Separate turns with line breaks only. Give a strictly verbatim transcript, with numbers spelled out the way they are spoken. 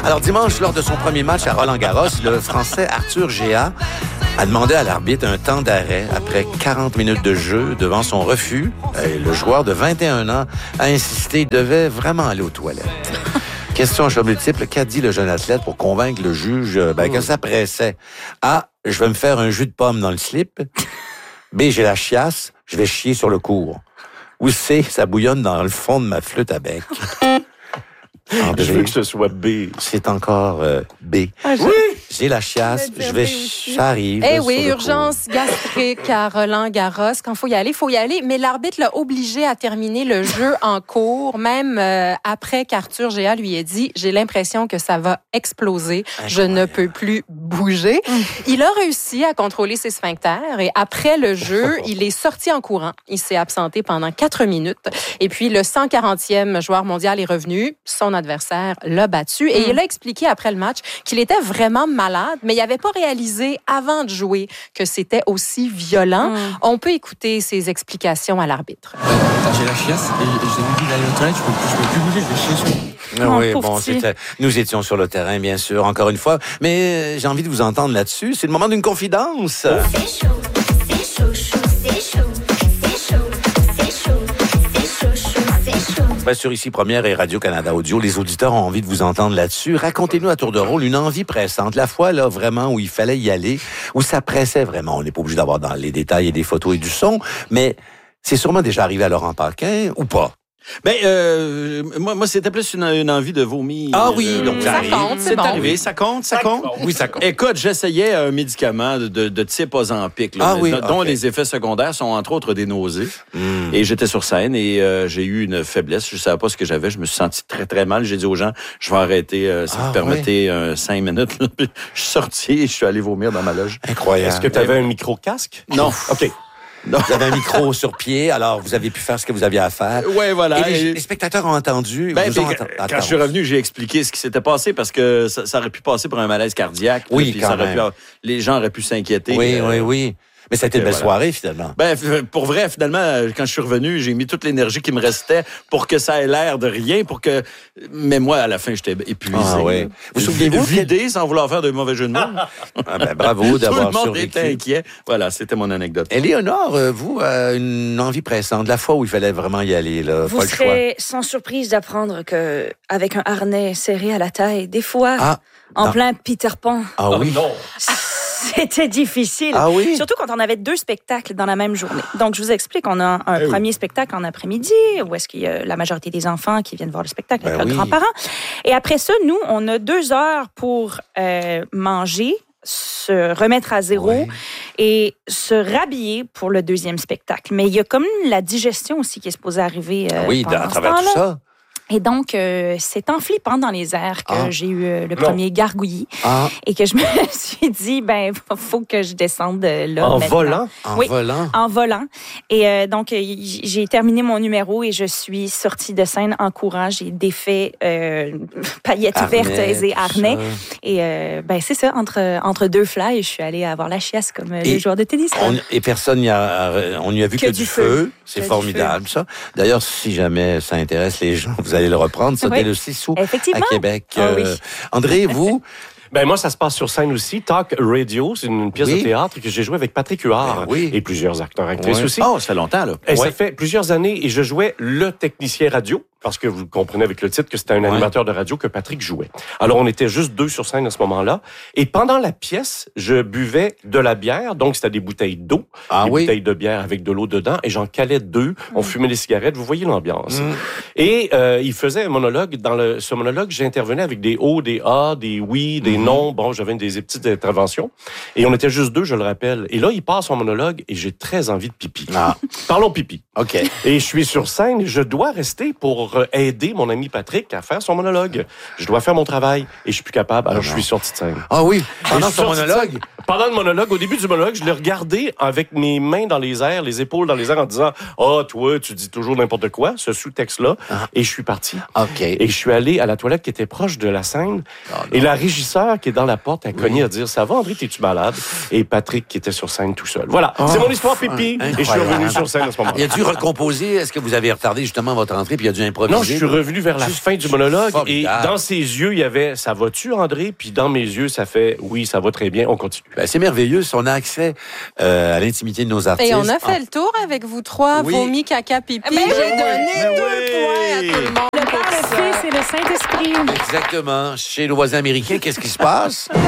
Alors, dimanche, lors de son premier match à Roland-Garros, le Français Arthur Géat a demandé à l'arbitre un temps d'arrêt après quarante minutes de jeu devant son refus. Et le joueur de vingt et un ans a insisté, il devait vraiment aller aux toilettes. Question à choix multiple, qu'a dit le jeune athlète pour convaincre le juge ben, que ça pressait? A, je vais me faire un jus de pomme dans le slip. B, j'ai la chiasse, je vais chier sur le cours. Ou C, ça bouillonne dans le fond de ma flûte à bec. André,
je veux que ce soit B.
C'est encore euh, B.
Ah,
oui! J'ai la chiasse, je vais... Ça arrive.
Eh
là,
oui,
sur
urgence gastrique à Roland-Garros. Quand il faut y aller, il faut y aller. Mais l'arbitre l'a obligé à terminer le jeu en cours, même euh, après qu'Arthur Géat lui ait dit « J'ai l'impression que ça va exploser. Je ne peux plus bouger. » Il a réussi à contrôler ses sphincters et après le jeu, il est sorti en courant. Il s'est absenté pendant quatre minutes. Et puis, le cent quarantième joueur mondial est revenu. Son adversaire l'a battu. Et mm. il a expliqué après le match qu'il était vraiment malade, mais il n'avait pas réalisé avant de jouer que c'était aussi violent. Mm. On peut écouter ses explications à l'arbitre.
J'ai la chiasse et j'ai envie d'aller aux toilettes. Je ne peux, peux plus bouger, je vais chier sur...
Oui, bon, c'était, nous étions sur le terrain, bien sûr, encore une fois. Mais j'ai envie de vous entendre là-dessus. C'est le moment d'une confidence. Oh. C'est chaud, c'est chaud, chaud, c'est chaud. Bien sûr, ici, Première et Radio-Canada Audio, les auditeurs ont envie de vous entendre là-dessus. Racontez-nous à tour de rôle une envie pressante. La fois, là, vraiment, où il fallait y aller, où ça pressait vraiment. On n'est pas obligé d'avoir dans les détails et des photos et du son, mais c'est sûrement déjà arrivé à Laurent Paquin, ou pas?
Ben, euh, moi, moi, c'était plus une, une envie de vomir.
Ah oui, donc
ça compte, c'est, c'est bon.
arrivé, ça compte, ça, ça compte? compte.
Oui, ça compte.
Écoute, j'essayais un médicament de, de, de type Ozempic, là,
ah, oui,
dont
okay.
les effets secondaires sont entre autres des nausées.
Mm.
Et j'étais sur scène et euh, j'ai eu une faiblesse. Je savais pas ce que j'avais. Je me suis senti très, très mal. J'ai dit aux gens, je vais arrêter, euh, si ah, vous permettez, oui. euh, cinq minutes. Là. Je suis sorti et je suis allé vomir dans ma loge.
Incroyable.
Est-ce que tu avais un micro-casque? Non. OK.
Donc, vous avez un micro sur pied, alors vous avez pu faire ce que vous aviez à faire.
Oui, voilà.
Et les, les spectateurs ont entendu.
Ben,
vous ont
quand, ent- quand je suis revenu, j'ai expliqué ce qui s'était passé parce que ça, ça aurait pu passer pour un malaise cardiaque.
Oui,
puis
quand
ça
même.
aurait pu, les gens auraient pu s'inquiéter.
Oui,
euh,
oui, oui. Mais ça a été une belle voilà. soirée, finalement.
Ben, pour vrai, finalement, quand je suis revenu, j'ai mis toute l'énergie qui me restait pour que ça ait l'air de rien, pour que... Mais moi, à la fin, j'étais épuisé.
Ah, oui. Vous souvenez-vous?
Vidé sans vouloir faire de mauvais jeux de mots.
Ah, ben, bravo d'avoir survécu.
Tout le monde était inquiet. Voilà, c'était mon anecdote.
Éléonore, vous, euh, une envie pressante, la fois où il fallait vraiment y aller, là,
vous
pas le choix.
Vous serez sans surprise d'apprendre que avec un harnais serré à la taille, des fois,
ah,
en
non.
plein Peter Pan...
Ah oui?
Oh, non.
C'était difficile.
Ah oui?
Surtout quand on avait deux spectacles dans la même journée. Donc, je vous explique, on a un eh premier oui. spectacle en après-midi, où est-ce qu'il y a la majorité des enfants qui viennent voir le spectacle ben avec oui. leurs grands-parents. Et après ça, nous, on a deux heures pour euh, manger, se remettre à zéro ouais. et se rhabiller pour le deuxième spectacle. Mais il y a comme la digestion aussi qui est supposée arriver euh,
oui,
pendant
à
ce
travers
temps-là.
tout ça.
Et donc, euh, c'est en flippant dans les airs que ah. j'ai eu euh, le premier gargouillis
ah.
et que je me suis dit, ben, faut que je descende là.
En
maintenant.
volant?
En
oui,
volant?
En volant. Et euh, donc, j'ai terminé mon numéro et je suis sortie de scène en courant. J'ai défait euh, paillettes
harnais,
vertes et harnais.
Ça.
Et euh, ben, c'est ça, entre, entre deux fly, je suis allée avoir la chiasse comme et les joueurs de tennis.
On, et personne n'y a, on n'y a vu que, que du feu. feu. C'est que formidable, ça. D'ailleurs, si jamais ça intéresse les gens, vous allez le reprendre. C'était oui. le six août à Québec.
Oh, oui.
euh, André, vous?
Ben moi, ça se passe sur scène aussi. Talk Radio, c'est une pièce oui. de théâtre que j'ai jouée avec Patrick Huard
ben oui.
et plusieurs acteurs actrices
oui.
aussi.
Oh, ça fait longtemps, là.
Et
ouais.
ça fait plusieurs années et je jouais le technicien radio parce que vous comprenez avec le titre que c'était un ouais. animateur de radio que Patrick jouait. Alors, on était juste deux sur scène à ce moment-là. Et pendant la pièce, je buvais de la bière. Donc, c'était des bouteilles d'eau,
ah,
des
oui.
bouteilles de bière avec de l'eau dedans. Et j'en calais deux. Mm. On fumait des cigarettes. Vous voyez l'ambiance. Mm. Et euh, il faisait un monologue. Dans le, ce monologue, j'intervenais avec des O, des A, des oui, des mm. non. Bon, j'avais des petites interventions. Et on était juste deux, je le rappelle. Et là, il passe son monologue et j'ai très envie de pipi.
Ah.
Parlons pipi.
OK.
Et je suis sur scène et je dois rester pour aider mon ami Patrick à faire son monologue. Je dois faire mon travail et je suis plus capable. Alors, ah je suis sorti de scène.
Ah oui? Pendant son monologue?
Pendant le monologue, au début du monologue, je l'ai regardé avec mes mains dans les airs, les épaules dans les airs en disant « Ah, oh, toi, tu dis toujours n'importe quoi », ce sous-texte-là. Ah. Et je suis parti.
OK.
Et je suis allé à la toilette qui était proche de la scène. Oh, et la régisseur qui est dans la porte a cogné à dire « Ça va, André, t'es-tu malade? » Et Patrick qui était sur scène tout seul. Voilà. Oh, c'est mon histoire pipi. Et je suis revenu sur scène à ce moment-là.
Il a dû recomposer. Est-ce que vous avez retardé justement votre entrée puis il a dû improviser? improvisé.
Non, je suis revenu vers la
Juste
fin du monologue
formidable.
et dans ses yeux, il y avait « Ça va-tu, André? » Puis dans mes yeux, ça fait « Oui, ça va très bien, on continue.
Ben, c'est merveilleux. On a accès euh, à l'intimité de nos artistes.
Et on a fait le tour avec vous trois.
Oui.
Vomi, caca, pipi.
Ben oui.
J'ai donné
Ben
deux
oui.
points à tout le monde.
Le
pour
Père, le
ça.
Fils et le Saint-Esprit.
Exactement. Chez nos voisins américains, qu'est-ce qui se passe?